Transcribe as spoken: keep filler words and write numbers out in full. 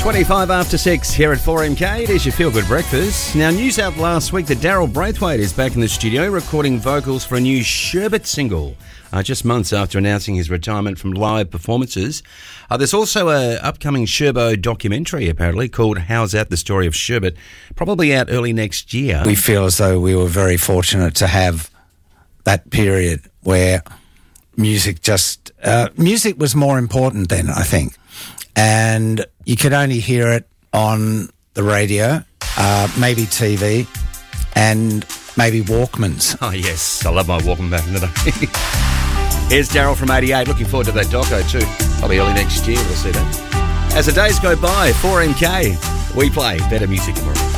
twenty-five after six here at four M K. It is your Feel Good Breakfast. Now, news out last week that Daryl Braithwaite is back in the studio recording vocals for a new Sherbet single, uh, just months after announcing his retirement from live performances. Uh, there's also an upcoming Sherbo documentary, apparently, called How's That? The Story of Sherbet, probably out early next year. We feel as though we were very fortunate to have that period where music just... Uh, music was more important then, I think. And you could only hear it on the radio, uh, maybe T V, and maybe Walkmans. Oh, yes. I love my Walkman back in the day. Here's Daryl from eighty-eight. Looking forward to that doco too. Probably early next year we'll see that. As the days go by, four M K, we play better music tomorrow.